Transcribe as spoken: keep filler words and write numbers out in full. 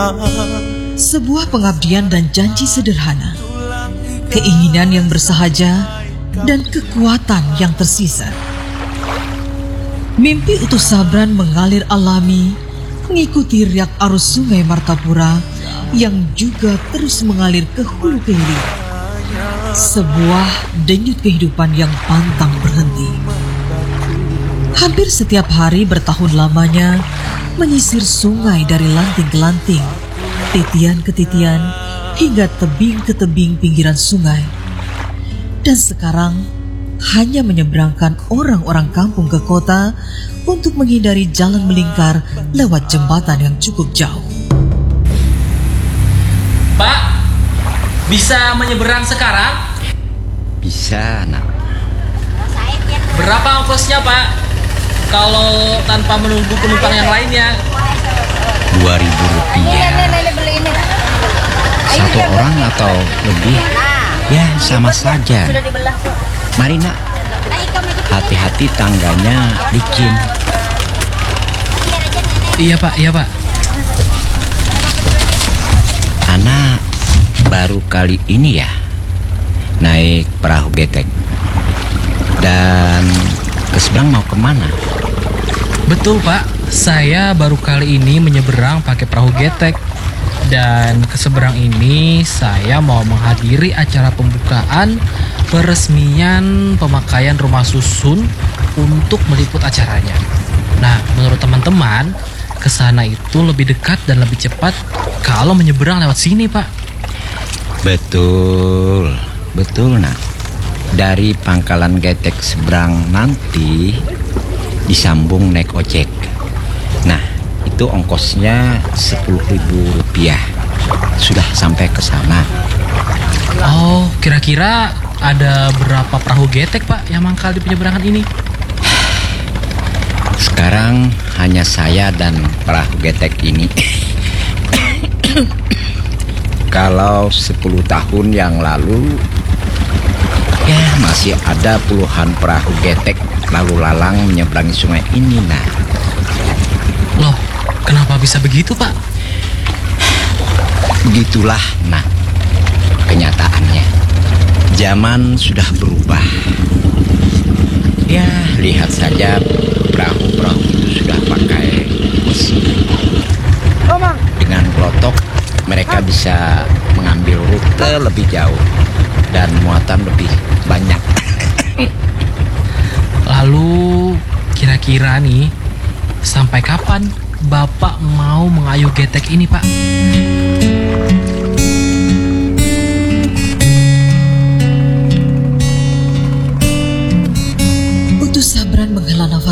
Sebuah pengabdian dan janji sederhana, keinginan yang bersahaja, dan kekuatan yang tersisa. Mimpi Utus Sabran mengalir alami, mengikuti riak arus sungai Martapura yang juga terus mengalir ke hulu ke hilir. Sebuah denyut kehidupan yang pantang berhenti. Hampir setiap hari bertahun lamanya menyisir sungai dari lanting ke lanting, titian ke titian, hingga tebing ke tebing pinggiran sungai. Dan sekarang hanya menyeberangkan orang-orang kampung ke kota untuk menghindari jalan melingkar lewat jembatan yang cukup jauh. Pak, bisa menyeberang sekarang? Bisa, nak. Berapa ongkosnya, Pak? Kalau tanpa menunggu penumpang yang lainnya? Dua ribu rupiah. Satu orang atau lebih? Ya, sama saja. Mari, nak. Hati-hati, tangganya licin. Iya, Pak. Iya, Pak. Anak baru kali ini ya naik perahu getek. Dan ke seberang mau kemana? Betul, Pak. Saya baru kali ini menyeberang pakai perahu getek. Dan ke seberang ini saya mau menghadiri acara pembukaan peresmian pemakaian rumah susun untuk meliput acaranya. Nah, menurut teman-teman, ke sana itu lebih dekat dan lebih cepat kalau menyeberang lewat sini, Pak. Betul, betul, nak. Dari pangkalan getek seberang nanti disambung naik ojek. Nah, itu ongkosnya sepuluh ribu rupiah. Sudah sampai ke sana. Oh, kira-kira ada berapa perahu getek, Pak, yang mangkal di penyeberangan ini? Sekarang hanya saya dan perahu getek ini. Kalau sepuluh tahun yang lalu, ya masih ada puluhan perahu getek lalu lalang menyeberangi sungai ini, nah. Loh, kenapa bisa begitu, Pak? Begitulah, nah, kenyataannya. Zaman sudah berubah. Ya, lihat saja perahu-perahu itu sudah pakai mesin. Dengan klotok, mereka bisa mengambil rute lebih jauh dan muatan lebih banyak. Lalu, kira-kira nih, sampai kapan Bapak mau mengayuh getek ini, Pak? Utus Sabran menghela nafas